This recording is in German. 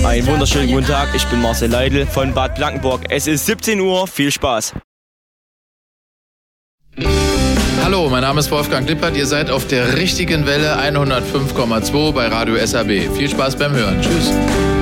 Einen wunderschönen guten Tag, ich bin Marcel Leidl von Bad Blankenburg. Es ist 17 Uhr, viel Spaß. Hallo, mein Name ist Wolfgang Lippert. Ihr seid auf der richtigen Welle 105,2 bei Radio SAB. Viel Spaß beim Hören. Tschüss.